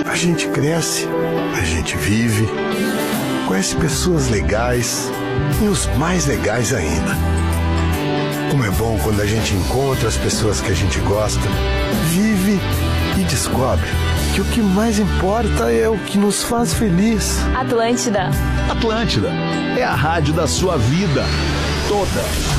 A gente cresce, a gente vive, conhece pessoas legais e os mais legais ainda. Como é bom quando a gente encontra as pessoas que a gente gosta, vive e descobre que o que mais importa é o que nos faz feliz. Atlântida. Atlântida é a rádio da sua vida toda.